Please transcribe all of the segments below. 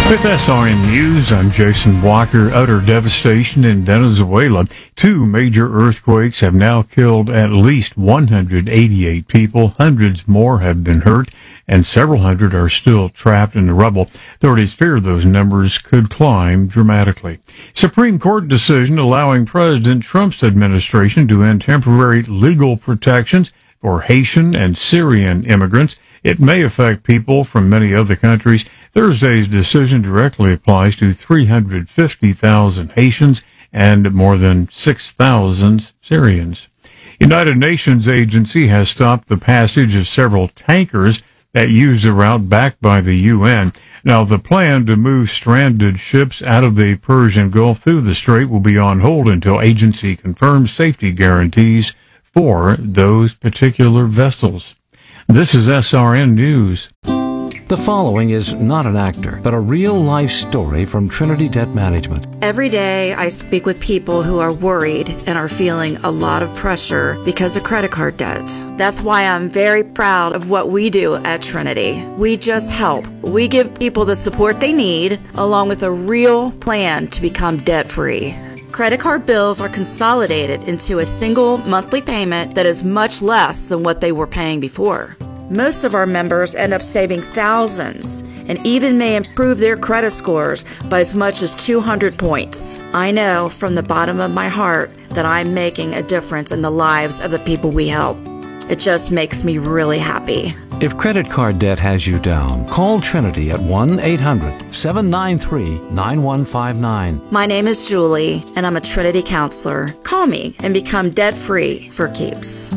With SRN News, I'm Jason Walker. Utter devastation in Venezuela. 2 major earthquakes have now killed at least 188 people. Hundreds more have been hurt, and several hundred are still trapped in the rubble. Authorities fear those numbers could climb dramatically. Supreme Court decision allowing President Trump's administration to end temporary legal protections for Haitian and Syrian immigrants. It may affect people from many other countries. Thursday's decision directly applies to 350,000 Haitians and more than 6,000 Syrians. United Nations agency has stopped the passage of several tankers that use the route backed by the UN. Now, the plan to move stranded ships out of the Persian Gulf through the strait will be on hold until agency confirms safety guarantees for those particular vessels. This is SRN News. The following is not an actor, but a real-life story from Trinity Debt Management. Every day I speak with people who are worried and are feeling a lot of pressure because of credit card debt. That's why I'm very proud of what we do at Trinity. We just help. We give people the support they need, along with a real plan to become debt-free. Credit card bills are consolidated into a single monthly payment that is much less than what they were paying before. Most of our members end up saving thousands and even may improve their credit scores by as much as 200 points. I know from the bottom of my heart that I'm making a difference in the lives of the people we help. It just makes me really happy. If credit card debt has you down, call Trinity at 1-800-793-9159. My name is Julie, and I'm a Trinity counselor. Call me and become debt-free for keeps.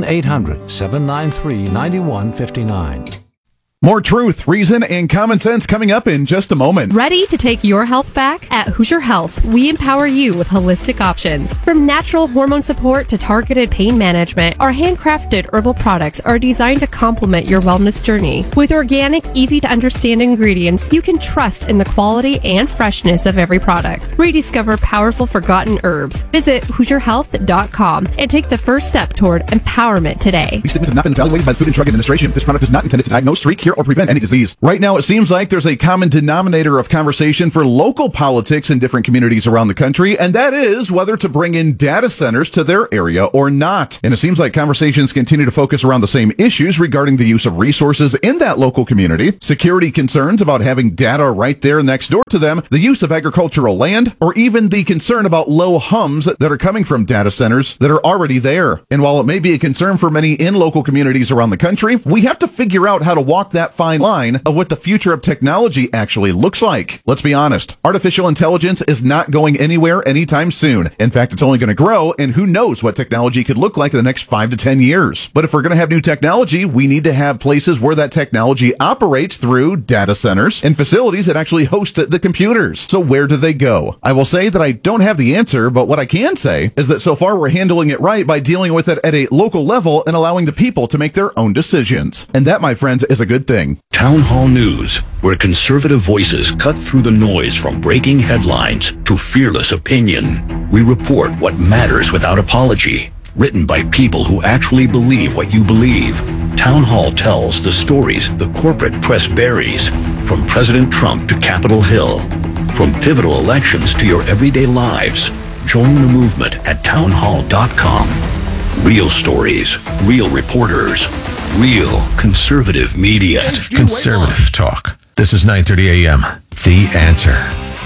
1-800-793-9159. More truth, reason, and common sense coming up in just a moment. Ready to take your health back? At Hoosier Health, we empower you with holistic options. From natural hormone support to targeted pain management, our handcrafted herbal products are designed to complement your wellness journey. With organic, easy-to-understand ingredients, you can trust in the quality and freshness of every product. Rediscover powerful forgotten herbs. Visit HoosierHealth.com and take the first step toward empowerment today. These statements have not been evaluated by the Food and Drug Administration. This product is not intended to diagnose, treat, cure, or prevent any disease. Right now, it seems like there's a common denominator of conversation for local politics in different communities around the country, and that is whether to bring in data centers to their area or not. And it seems like conversations continue to focus around the same issues regarding the use of resources in that local community, security concerns about having data right there next door to them, the use of agricultural land, or even the concern about low hums that are coming from data centers that are already there. And while it may be a concern for many in local communities around the country, we have to figure out how to walk that fine line of what the future of technology actually looks like. Let's be honest, artificial intelligence is not going anywhere anytime soon. In fact, it's only going to grow, and who knows what technology could look like in the next 5 to 10 years. But if we're going to have new technology, we need to have places where that technology operates through data centers and facilities that actually host the computers. So where do they go? I will say that I don't have the answer, but what I can say is that so far we're handling it right by dealing with it at a local level and allowing the people to make their own decisions. And that, my friends, is a good thing. Town Hall News, where conservative voices cut through the noise from breaking headlines to fearless opinion. We report what matters without apology. Written by people who actually believe what you believe. Town Hall tells the stories the corporate press buries, from President Trump to Capitol Hill, from pivotal elections to your everyday lives. Join the movement at townhall.com. Real stories, real reporters, real conservative media. Conservative talk. This is 9:30 a.m. The Answer.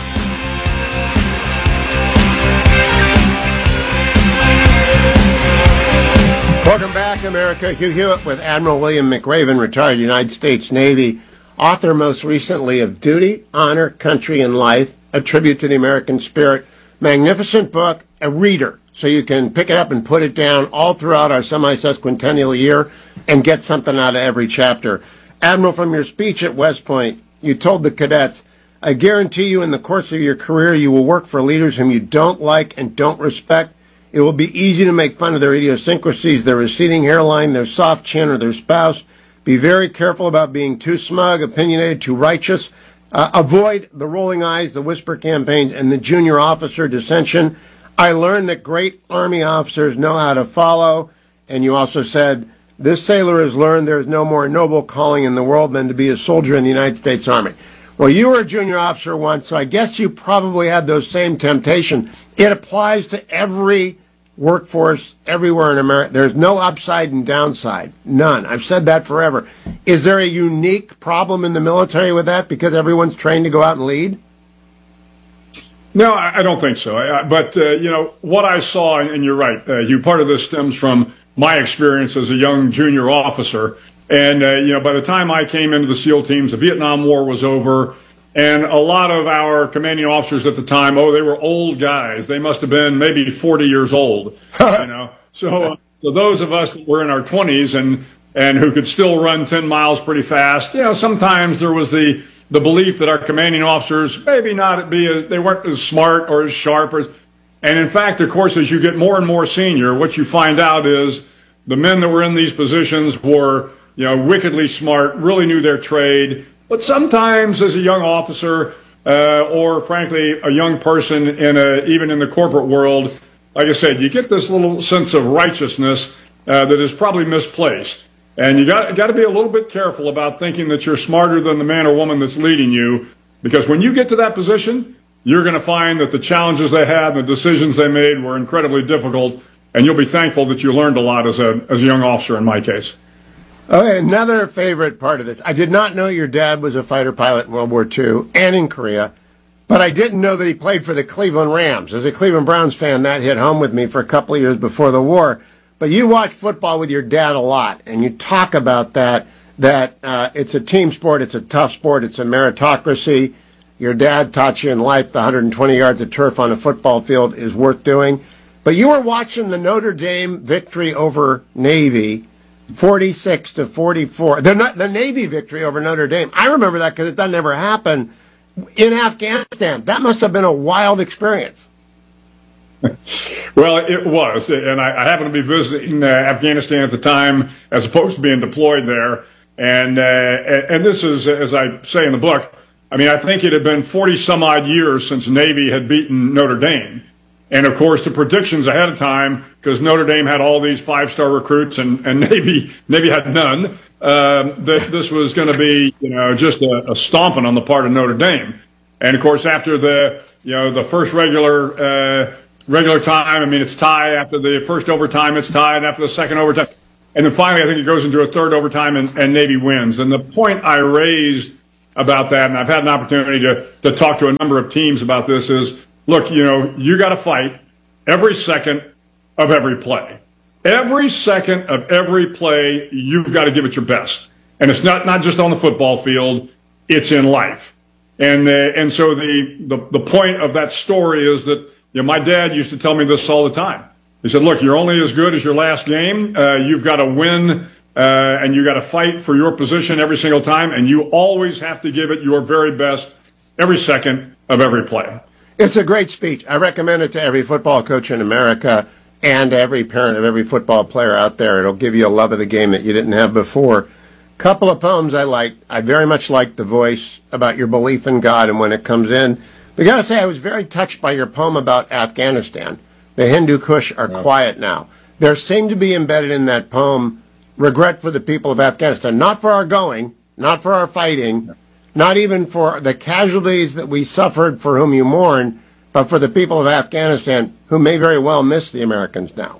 Welcome back, America. Hugh Hewitt with Admiral William McRaven, retired United States Navy, author most recently of Duty, Honor, Country, and Life, A Tribute to the American Spirit. Magnificent book, a reader, so you can pick it up and put it down all throughout our semi-sesquicentennial year and get something out of every chapter. Admiral, from your speech at West Point, you told the cadets, I guarantee you in the course of your career you will work for leaders whom you don't like and don't respect. It will be easy to make fun of their idiosyncrasies, their receding hairline, their soft chin, or their spouse. Be very careful about being too smug, opinionated, too righteous. Avoid the rolling eyes, the whisper campaigns, and the junior officer dissension. I learned that great Army officers know how to follow. And you also said, this sailor has learned there is no more noble calling in the world than to be a soldier in the United States Army. Well, you were a junior officer once, so I guess you probably had those same temptations. It applies to every workforce everywhere in America. There's no upside and downside. None. I've said that forever. Is there a unique problem in the military with that because everyone's trained to go out and lead? No, I don't think so. But what I saw, and you're right, part of this stems from my experience as a young junior officer. And, by the time I came into the SEAL teams, the Vietnam War was over. And a lot of our commanding officers at the time, they were old guys. They must have been maybe 40 years old, So those of us that were in our 20s and who could still run 10 miles pretty fast, sometimes there was the belief that our commanding officers maybe they weren't as smart or as sharp and in fact, of course, as you get more and more senior, what you find out is the men that were in these positions were, wickedly smart, really knew their trade. But sometimes as a young officer, or frankly, a young person even in the corporate world, like I said, you get this little sense of righteousness that is probably misplaced. And you got to be a little bit careful about thinking that you're smarter than the man or woman that's leading you, because when you get to that position, you're going to find that the challenges they had and the decisions they made were incredibly difficult, and you'll be thankful that you learned a lot as a young officer in my case. Okay, another favorite part of this. I did not know your dad was a fighter pilot in World War II and in Korea, but I didn't know that he played for the Cleveland Rams. As a Cleveland Browns fan, that hit home with me for a couple of years before the war. But you watch football with your dad a lot, and you talk about that it's a team sport, it's a tough sport, it's a meritocracy. Your dad taught you in life the 120 yards of turf on a football field is worth doing. But you were watching the Notre Dame victory over Navy, 46-44. The Navy victory over Notre Dame. I remember that because that never happened in Afghanistan. That must have been a wild experience. Well, it was, and I happened to be visiting Afghanistan at the time, as opposed to being deployed there. And this is, as I say in the book, I think it had been 40 some odd years since Navy had beaten Notre Dame. And of course, the predictions ahead of time, because Notre Dame had all these 5-star recruits and Navy had none, that this was going to be, just a stomping on the part of Notre Dame. And of course, after the first regular time, it's tie. After the first overtime, it's tied. After the second overtime, and then finally, I think it goes into a third overtime, and Navy wins. And the point I raised about that, and I've had an opportunity to talk to a number of teams about this, is, look, you got to fight every second of every play. Every second of every play, you've got to give it your best. And it's not just on the football field, it's in life. And so the point of that story is that, my dad used to tell me this all the time. He said, look, you're only as good as your last game. You've got to win, and you got to fight for your position every single time. And you always have to give it your very best every second of every play. It's a great speech. I recommend it to every football coach in America and every parent of every football player out there. It'll give you a love of the game that you didn't have before. Couple of poems I liked. I very much liked the voice about your belief in God and when it comes in. But I got to say, I was very touched by your poem about Afghanistan. The Hindu Kush are quiet now. There seemed to be embedded in that poem regret for the people of Afghanistan, not for our going, not for our fighting, not even for the casualties that we suffered for whom you mourn, but for the people of Afghanistan who may very well miss the Americans now.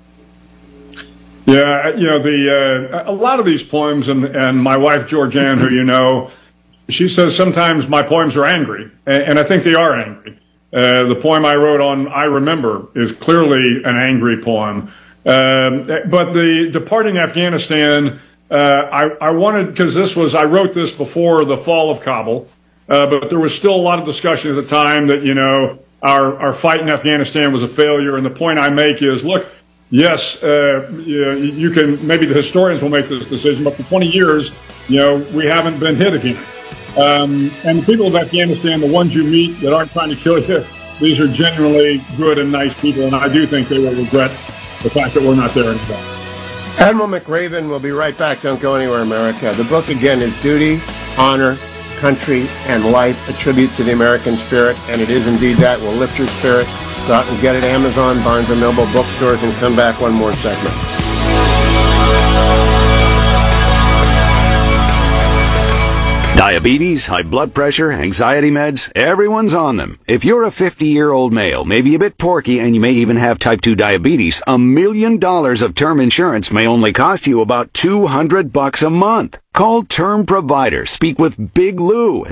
Yeah, a lot of these poems, and my wife, Georgianne, who she says sometimes my poems are angry, and I think they are angry. The poem I wrote on I Remember is clearly an angry poem. But the departing Afghanistan, I wanted, because I wrote this before the fall of Kabul, but there was still a lot of discussion at the time that, our fight in Afghanistan was a failure. And the point I make is, look, yes, you can, maybe the historians will make this decision, but for 20 years, we haven't been hit again. And the people of Afghanistan, the ones you meet that aren't trying to kill you, these are genuinely good and nice people, and I do think they will regret the fact that we're not there anymore. Admiral McRaven will be right back. Don't go anywhere, America. The book, again, is Duty, Honor, Country, and Life, a tribute to the American spirit, and it is indeed that. Will lift your spirit. Go out and get it, Amazon, Barnes & Noble bookstores, and come back one more segment. Diabetes, high blood pressure, anxiety meds, everyone's on them. If you're a 50-year-old male, maybe a bit porky, and you may even have type 2 diabetes, $1 million of term insurance may only cost you about $200 a month. Call Term Provider. Speak with Big Lou at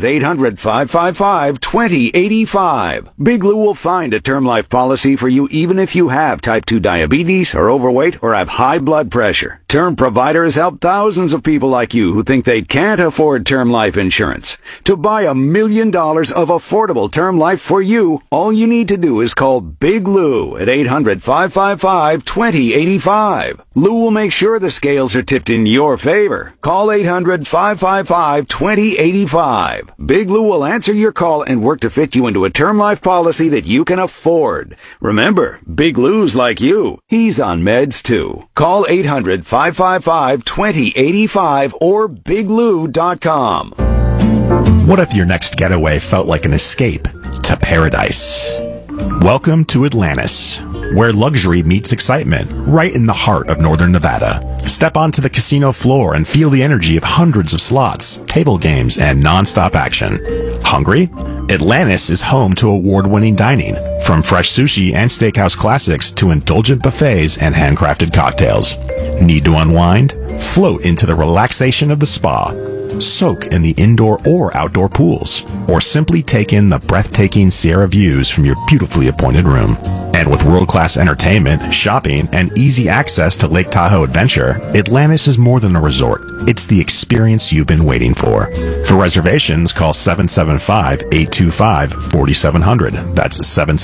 800-555-2085. Big Lou will find a term life policy for you even if you have type 2 diabetes, are overweight, or have high blood pressure. Term Provider has helped thousands of people like you who think they can't afford term life insurance. To buy $1 million of affordable term life for you, all you need to do is call Big Lou at 800-555-2085. Lou will make sure the scales are tipped in your favor. Call 800-555-2085. Big Lou will answer your call and work to fit you into a term life policy that you can afford. Remember, Big Lou's like you. He's on meds too. Call 800-555-2085 or biglou.com. What if your next getaway felt like an escape to paradise? Welcome to Atlantis, where luxury meets excitement, right in the heart of northern Nevada. Step onto the casino floor and feel the energy of hundreds of slots, table games, and non-stop action. Hungry? Atlantis is home to award-winning dining, from fresh sushi and steakhouse classics to indulgent buffets and handcrafted cocktails. Need to unwind? Float into the relaxation of the spa. Soak in the indoor or outdoor pools, or simply take in the breathtaking Sierra views from your beautifully appointed room. And with world-class entertainment, shopping, and easy access to Lake Tahoe Adventure, Atlantis is more than a resort. It's the experience you've been waiting for. For reservations, call 775-825-4700. That's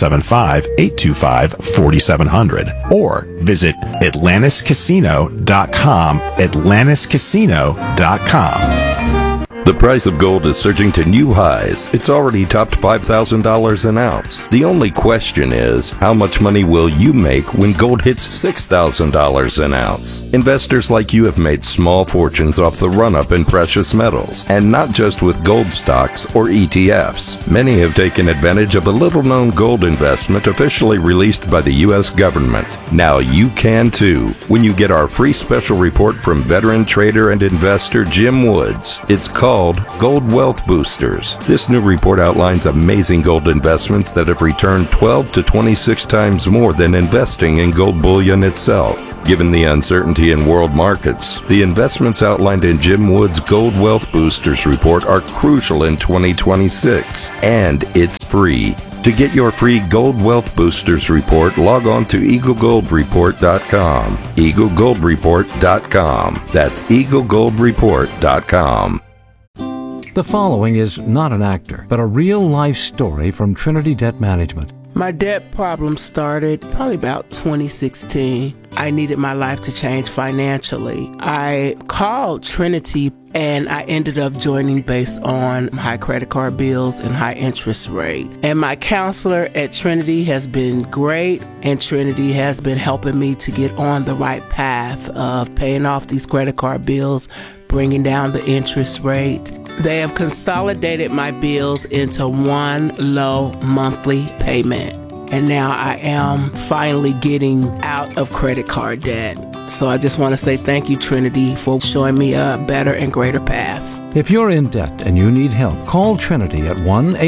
775-825-4700. Or visit AtlantisCasino.com, AtlantisCasino.com. The price of gold is surging to new highs. It's already topped $5,000 an ounce. The only question is, how much money will you make when gold hits $6,000 an ounce? Investors like you have made small fortunes off the run-up in precious metals, and not just with gold stocks or ETFs. Many have taken advantage of a little-known gold investment officially released by the U.S. government. Now you can too, when you get our free special report from veteran trader and investor Jim Woods. It's called Gold Wealth Boosters. This new report outlines amazing gold investments that have returned 12 to 26 times more than investing in gold bullion itself. Given the uncertainty in world markets, the investments outlined in Jim Woods' Gold Wealth Boosters report are crucial in 2026, and it's free. To get your free Gold Wealth Boosters report, log on to EagleGoldReport.com. EagleGoldReport.com. That's EagleGoldReport.com. The following is not an actor, but a real-life story from Trinity Debt Management. My debt problem started probably about 2016. I needed my life to change financially. I called Trinity and I ended up joining based on high credit card bills and high interest rate. And my counselor at Trinity has been great, and Trinity has been helping me to get on the right path of paying off these credit card bills, bringing down the interest rate. They have consolidated my bills into one low monthly payment. And now I am finally getting out of credit card debt. So I just want to say thank you, Trinity, for showing me a better and greater path. If you're in debt and you need help, call Trinity at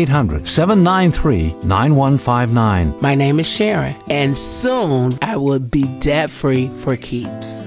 1-800-793-9159. My name is Sharon, and soon I will be debt-free for keeps.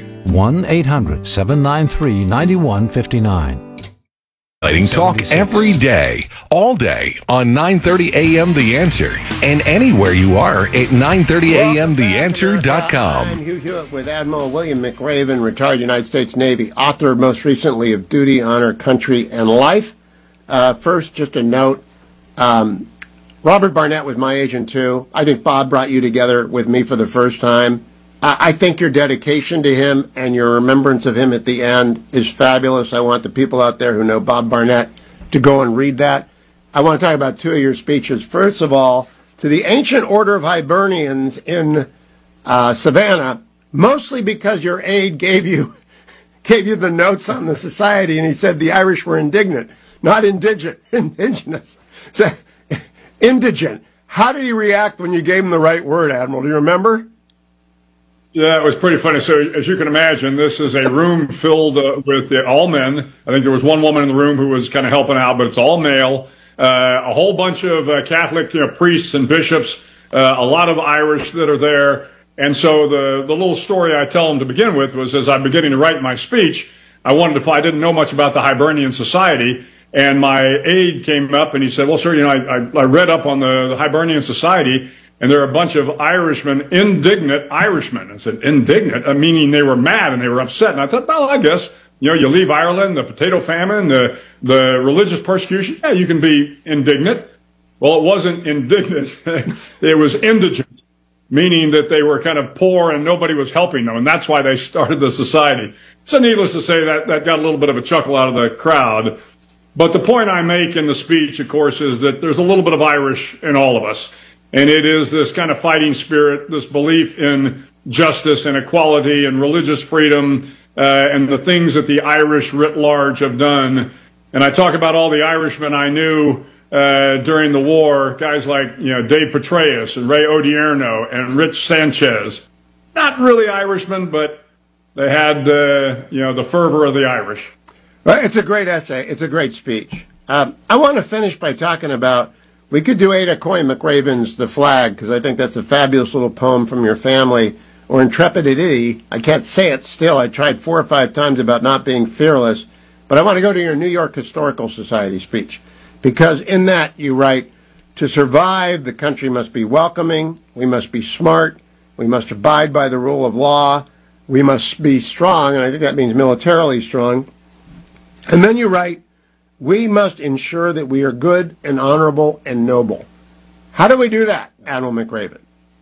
1-800-793-9159. Lighting talk every day, all day on 930 AM The Answer, and anywhere you are at 930amtheanswer.com. Hugh Hewitt with Admiral William McRaven, retired United States Navy, author most recently of Duty, Honor, Country, and Life. First, just a note, Robert Barnett was my agent too. I think Bob brought you together with me for the first time. I think your dedication to him and your remembrance of him at the end is fabulous. I want the people out there who know Bob Barnett to go and read that. I want to talk about two of your speeches. First of all, to the Ancient Order of Hibernians in Savannah, mostly because your aide gave you the notes on the society, and he said the Irish were indignant, not indigenous. So, indigent. How did he react when you gave him the right word, Admiral? Do you remember? Yeah, it was pretty funny. So, as you can imagine, this is a room filled with all men. I think there was one woman in the room who was kind of helping out, but it's all male. A whole bunch of Catholic priests and bishops, a lot of Irish that are there. And so the little story I tell them to begin with was, as I'm beginning to write my speech, I didn't know much about the Hibernian Society. And my aide came up and he said, well, sir, I read up on the Hibernian Society, and there are a bunch of Irishmen, indignant Irishmen. I said, indignant, meaning they were mad and they were upset. And I thought, well, I guess, you leave Ireland, the potato famine, the religious persecution, yeah, you can be indignant. Well, it wasn't indignant. It was indigent, meaning that they were kind of poor and nobody was helping them. And that's why they started the society. So needless to say, that got a little bit of a chuckle out of the crowd. But the point I make in the speech, of course, is that there's a little bit of Irish in all of us. And it is this kind of fighting spirit, this belief in justice and equality and religious freedom, and the things that the Irish writ large have done. And I talk about all the Irishmen I knew during the war, guys like Dave Petraeus and Ray Odierno and Rich Sanchez. Not really Irishmen, but they had the fervor of the Irish. Well, it's a great essay. It's a great speech. I want to finish by talking about, we could do Ada Coyne McRaven's The Flag, because I think that's a fabulous little poem from your family, or Intrepidity. I can't say it still. I tried 4 or 5 times about not being fearless. But I want to go to your New York Historical Society speech, because in that you write, to survive, the country must be welcoming, we must be smart, we must abide by the rule of law, we must be strong, and I think that means militarily strong. And then you write, we must ensure that we are good and honorable and noble. How do we do that, Admiral McRaven?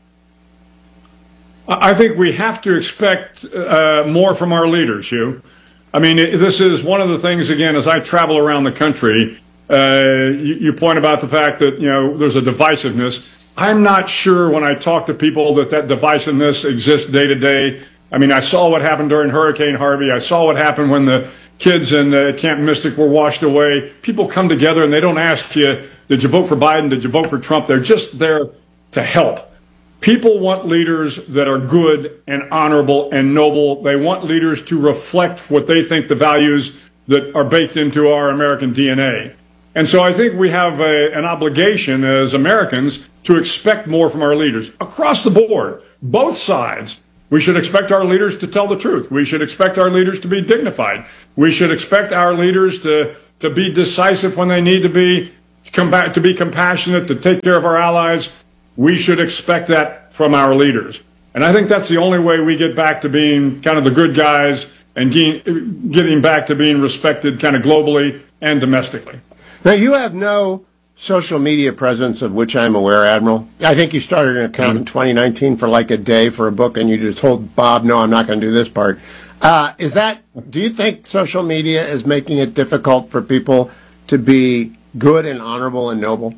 I think we have to expect more from our leaders, Hugh. I mean, this is one of the things, again, as I travel around the country, you point about the fact that, there's a divisiveness. I'm not sure when I talk to people that divisiveness exists day to day. I mean, I saw what happened during Hurricane Harvey. I saw what happened when the kids in Camp Mystic were washed away. People come together and they don't ask you, did you vote for Biden? Did you vote for Trump? They're just there to help. People want leaders that are good and honorable and noble. They want leaders to reflect what they think the values that are baked into our American DNA. And so I think we have an obligation as Americans to expect more from our leaders across the board, both sides. We should expect our leaders to tell the truth. We should expect our leaders to be dignified. We should expect our leaders to be decisive when they need to be compassionate, to take care of our allies. We should expect that from our leaders. And I think that's the only way we get back to being kind of the good guys and getting back to being respected kind of globally and domestically. Now, you have no social media presence of which I'm aware, Admiral. I think you started an account in 2019 for like a day for a book, and you just told Bob, no, I'm not going to do this part. Do you think social media is making it difficult for people to be good and honorable and noble?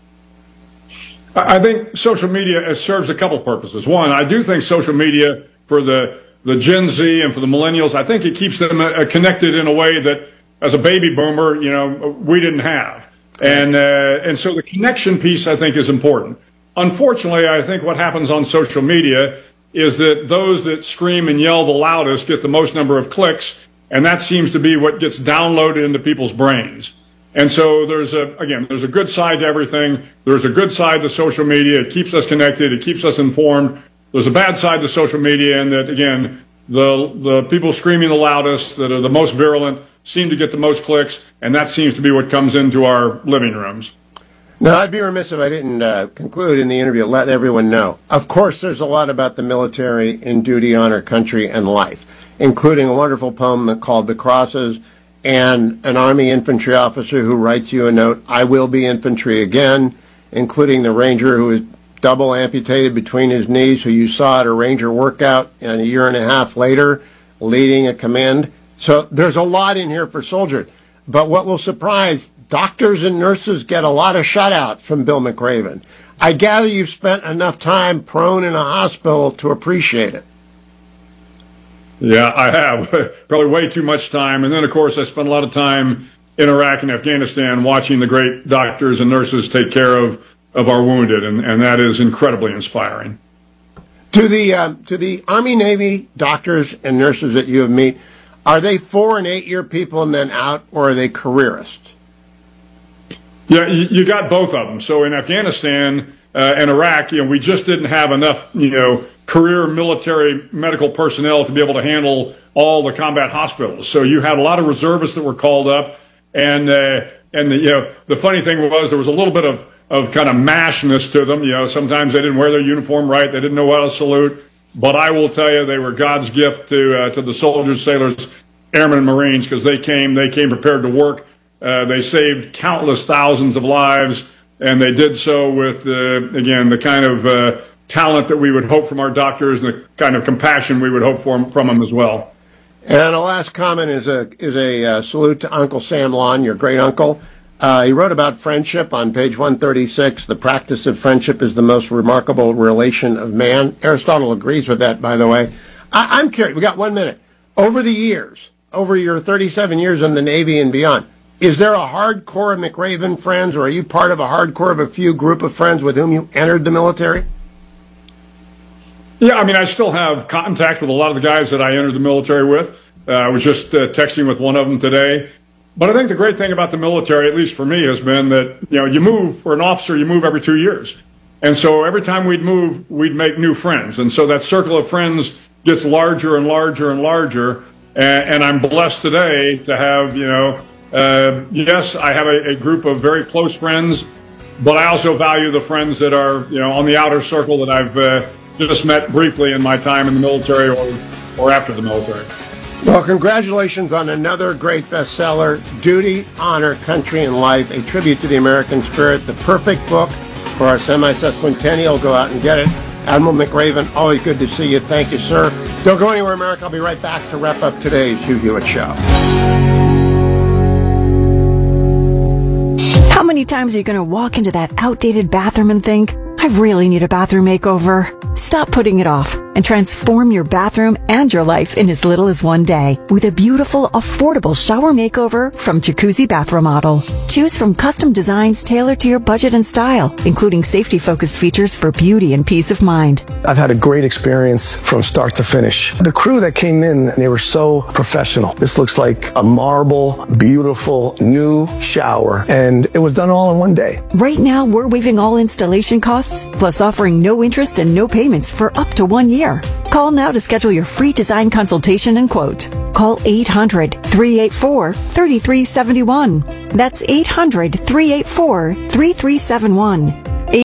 I think social media serves a couple purposes. One, I do think social media for the Gen Z and for the millennials, I think it keeps them connected in a way that as a baby boomer, we didn't have. And so the connection piece, I think, is important. Unfortunately, I think what happens on social media is that those that scream and yell the loudest get the most number of clicks, and that seems to be what gets downloaded into people's brains. And so there's a good side to everything. There's a good side to social media. It keeps us connected. It keeps us informed. There's a bad side to social media, and that, again, the people screaming the loudest, that are the most virulent, seem to get the most clicks, and that seems to be what comes into our living rooms. Now, I'd be remiss if I didn't conclude in the interview, let everyone know. Of course, there's a lot about the military in duty, honor, country, and life, including a wonderful poem called The Crosses, and an Army infantry officer who writes you a note, I will be infantry again, including the Ranger who is double amputated between his knees, who you saw at a Ranger workout and a year and a half later leading a command. So there's a lot in here for soldiers. But what will surprise, doctors and nurses get a lot of shout-out from Bill McRaven. I gather you've spent enough time prone in a hospital to appreciate it. Yeah, I have. Probably way too much time. And then, of course, I spent a lot of time in Iraq and Afghanistan watching the great doctors and nurses take care of our wounded, and that is incredibly inspiring. To the Army, Navy doctors and nurses that you have met, are they 4 and 8 year people and then out, or are they careerists? Yeah, you got both of them. So in Afghanistan and Iraq, we just didn't have enough, career military medical personnel to be able to handle all the combat hospitals. So you had a lot of reservists that were called up, and the funny thing was there was a little bit of kind of mashness to them. Sometimes they didn't wear their uniform right, they didn't know how to salute. But I will tell you, they were God's gift to the soldiers, sailors, airmen, and Marines, because they came prepared to work. They saved countless thousands of lives, and they did so with the kind of talent that we would hope from our doctors, and the kind of compassion we would hope from them as well. And a last comment is a salute to Uncle Sam Lon, your great uncle. He wrote about friendship on page 136. The practice of friendship is the most remarkable relation of man. Aristotle agrees with that, by the way. I'm curious. We got 1 minute. Over the years, over your 37 years in the Navy and beyond, is there a hardcore of McRaven friends, or are you part of a hardcore of a few group of friends with whom you entered the military? Yeah, I still have contact with a lot of the guys that I entered the military with. I was just texting with one of them today. But I think the great thing about the military, at least for me, has been that, you move, for an officer, you move every 2 years. And so every time we'd move, we'd make new friends. And so that circle of friends gets larger and larger and larger. And I'm blessed today to have, yes, I have a group of very close friends, but I also value the friends that are, on the outer circle that I've just met briefly in my time in the military or after the military. Well, congratulations on another great bestseller, Duty, Honor, Country, and Life, a tribute to the American spirit, the perfect book for our semi-sesquicentennial. Go out and get it. Admiral McRaven, always good to see you. Thank you, sir. Don't go anywhere, America. I'll be right back to wrap up today's Hugh Hewitt Show. How many times are you going to walk into that outdated bathroom and think, I really need a bathroom makeover? Stop putting it off and transform your bathroom and your life in as little as 1 day with a beautiful, affordable shower makeover from Jacuzzi Bath Remodel. Choose from custom designs tailored to your budget and style, including safety-focused features for beauty and peace of mind. I've had a great experience from start to finish. The crew that came in, they were so professional. This looks like a marble, beautiful, new shower, and it was done all in 1 day. Right now, we're waiving all installation costs, plus offering no interest and no payments for up to 1 year. Call now to schedule your free design consultation and quote. Call 800-384-3371. That's 800-384-3371.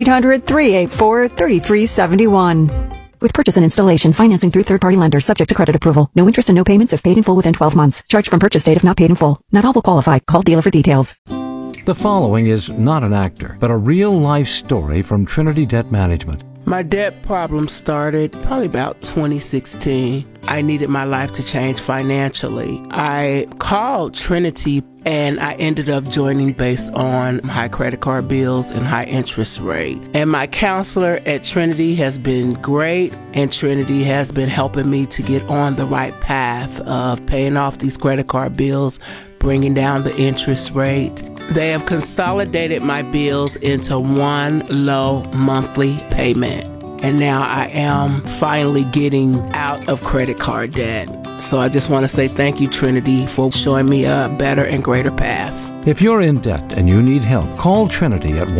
800-384-3371. With purchase and installation, financing through third-party lenders, subject to credit approval. No interest and no payments if paid in full within 12 months. Charge from purchase date if not paid in full. Not all will qualify. Call dealer for details. The following is not an actor, but a real-life story from Trinity Debt Management. My debt problem started probably about 2016. I needed my life to change financially. I called Trinity and I ended up joining based on high credit card bills and high interest rate. And my counselor at Trinity has been great, and Trinity has been helping me to get on the right path of paying off these credit card bills, bringing down the interest rate. They have consolidated my bills into one low monthly payment. And now I am finally getting out of credit card debt. So I just want to say thank you, Trinity, for showing me a better and greater path. If you're in debt and you need help, call Trinity at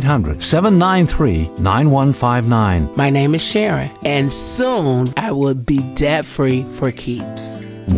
1-800-793-9159. My name is Sharon, and soon I will be debt-free for keeps.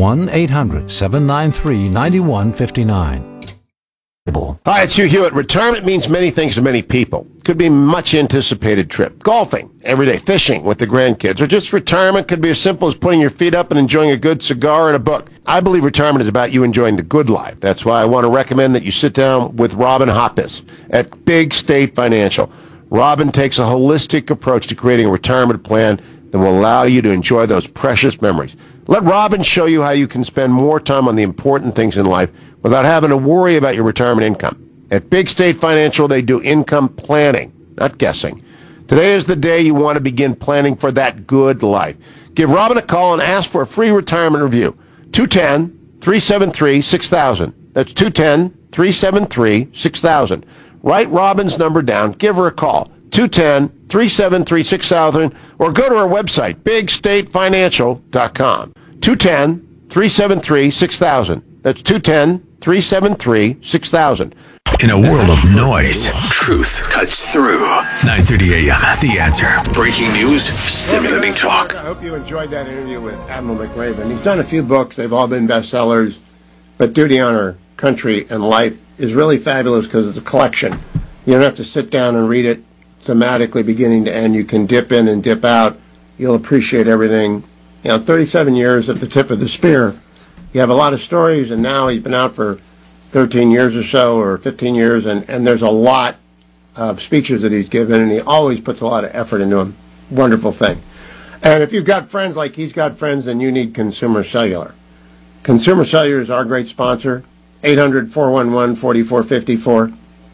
1-800-793-9159. Hi, it's Hugh Hewitt. Retirement means many things to many people. Could be a much anticipated trip, golfing, everyday fishing with the grandkids, or just retirement could be as simple as putting your feet up and enjoying a good cigar and a book. I believe retirement is about you enjoying the good life. That's why I want to recommend that you sit down with Robin Hoppus at Big State Financial. Robin takes a holistic approach to creating a retirement plan that will allow you to enjoy those precious memories. Let Robin show you how you can spend more time on the important things in life without having to worry about your retirement income. At Big State Financial, they do income planning, not guessing. Today is the day you want to begin planning for that good life. Give Robin a call and ask for a free retirement review. 210-373-6000. That's 210-373-6000. Write Robin's number down. Give her a call. 210 210-373-6000, or go to our website, bigstatefinancial.com. 210-373-6000. That's 210-373-6000. In a world of noise, truth cuts through. 9:30 a.m. The Answer. Breaking news, stimulating talk. I hope you enjoyed that interview with Admiral McRaven. He's done a few books. They've all been bestsellers. But Duty, Honor, Country, and Life is really fabulous because it's a collection. You don't have to sit down and read it thematically beginning to end. You can dip in and dip out. You'll appreciate everything. 37 years at the tip of the spear. You have a lot of stories, and now he's been out for 13 years or so, or 15 years, and there's a lot of speeches that he's given, and he always puts a lot of effort into them. Wonderful thing. And if you've got friends like he's got friends, then you need Consumer Cellular. Consumer Cellular is our great sponsor. 800-411-4454.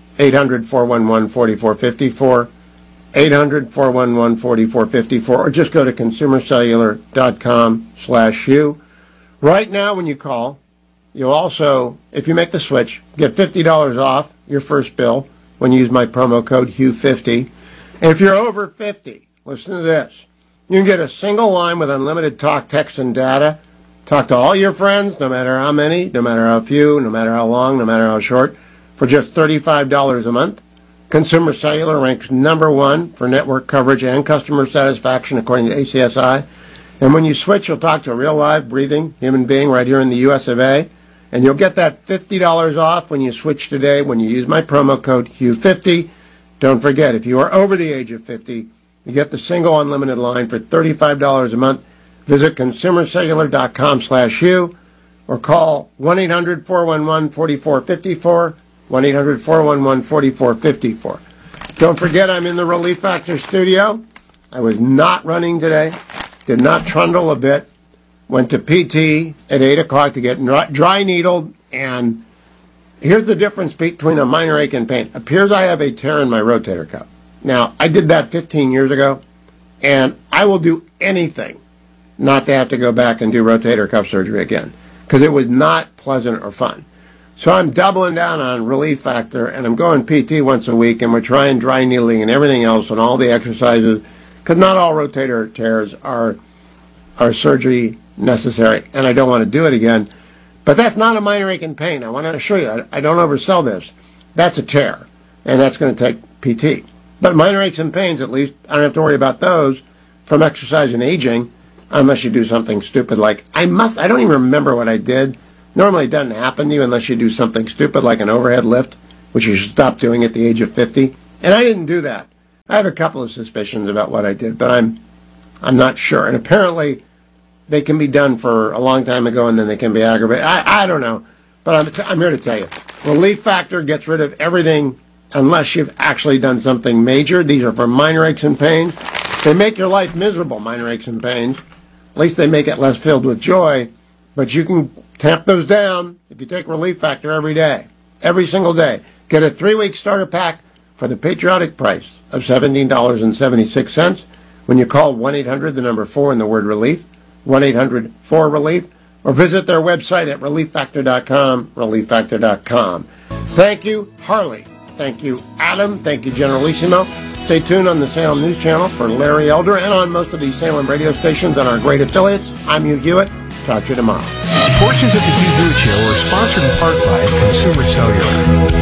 800-411-4454. 800-411-4454. Or just go to consumercellular.com/you. Right now, when you call, you'll also, if you make the switch, get $50 off your first bill when you use my promo code HUGH50. And if you're over 50, listen to this. You can get a single line with unlimited talk, text, and data. Talk to all your friends, no matter how many, no matter how few, no matter how long, no matter how short, for just $35 a month. Consumer Cellular ranks #1 for network coverage and customer satisfaction, according to ACSI. And when you switch, you'll talk to a real, live, breathing human being right here in the U.S. of A. And you'll get that $50 off when you switch today when you use my promo code HUGH50. Don't forget, if you are over the age of 50, you get the single unlimited line for $35 a month. Visit consumercellular.com/you or call 1-800-411-4454, 1-800-411-4454. Don't forget, I'm in the Relief Factor studio. I was not running today, did not trundle a bit. Went to PT at 8 o'clock to get dry needled, and here's the difference between a minor ache and pain. Appears I have a tear in my rotator cuff. Now, I did that 15 years ago, and I will do anything not to have to go back and do rotator cuff surgery again, because it was not pleasant or fun. So I'm doubling down on Relief Factor, and I'm going PT once a week, and we're trying dry needling and everything else and all the exercises, because not all rotator tears are surgery necessary, and I don't want to do it again. But that's not a minor ache and pain. I want to assure you, I don't oversell this. That's a tear, and that's going to take PT. But minor aches and pains, at least, I don't have to worry about those from exercise and aging, unless you do something stupid like, I don't even remember what I did. Normally it doesn't happen to you unless you do something stupid like an overhead lift, which you should stop doing at the age of 50. And I didn't do that. I have a couple of suspicions about what I did, but I'm not sure. And apparently they can be done for a long time ago and then they can be aggravated. I don't know, but I'm here to tell you. Relief Factor gets rid of everything unless you've actually done something major. These are for minor aches and pains. They make your life miserable, minor aches and pains. At least they make it less filled with joy. But you can tamp those down if you take Relief Factor every day, every single day. Get a 3-week starter pack for the patriotic price of $17.76 when you call 1-800, the number 4 and the word relief, 1-800-4RELIEF, or visit their website at relieffactor.com, relieffactor.com. Thank you, Harley. Thank you, Adam. Thank you, Generalissimo. Stay tuned on the Salem News Channel for Larry Elder and on most of these Salem radio stations and our great affiliates. I'm Hugh Hewitt. Talk to you tomorrow. Portions of the Hugh Hewitt Show are sponsored in part by Consumer Cellular.